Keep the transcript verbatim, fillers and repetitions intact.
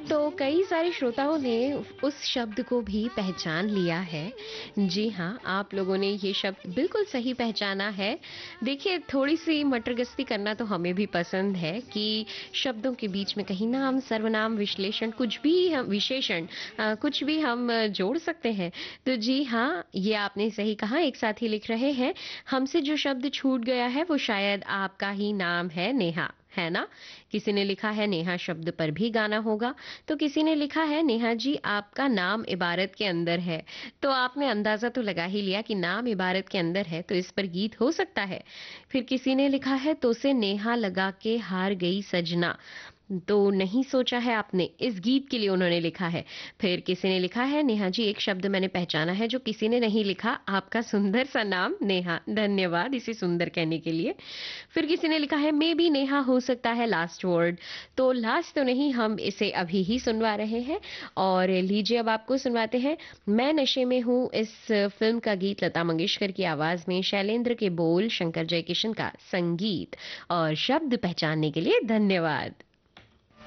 तो कई सारे श्रोताओं ने उस शब्द को भी पहचान लिया है। जी हाँ, आप लोगों ने ये शब्द बिल्कुल सही पहचाना है। देखिए, थोड़ी-सी मटर-गश्ती करना तो हमें भी पसंद है कि शब्दों के बीच में कहीं नाम, सर्वनाम, विश्लेषण कुछ भी हम विशेषण अ, कुछ भी हम अ, जोड़ सकते हैं। तो जी हाँ, ये आपने सही कहा। एक साथी लिख रहे हैं, हमसे जो शब्द छूट गया है वो शायद आपका ही नाम है नेहा, है ना? किसी ने लिखा है नेहा शब्द पर भी गाना होगा। तो किसी ने लिखा है नेहा जी आपका नाम इबारत के अंदर है। तो आपने अंदाजा तो लगा ही लिया कि नाम इबारत के अंदर है तो इस पर गीत हो सकता है। फिर किसी ने लिखा है तो से नेहा लगा के हार गई सजना। तो नहीं सोचा है आपने, इस गीत के लिए उन्होंने लिखा है। फिर किसी ने लिखा है नेहा जी एक शब्द मैंने पहचाना है जो किसी ने नहीं लिखा, आपका सुंदर सा नाम नेहा। धन्यवाद इसे सुंदर कहने के लिए। फिर किसी ने लिखा है मे बी नेहा हो सकता है लास्ट वर्ड। तो लास्ट तो नहीं, हम इसे अभी ही सुनवा रहे हैं। और लीजिए अब आपको सुनवाते हैं मैं नशे में हूँ, इस फिल्म का गीत लता मंगेशकर की आवाज में, शैलेंद्र के बोल, शंकर जयकिशन का संगीत। और शब्द पहचानने के लिए धन्यवाद।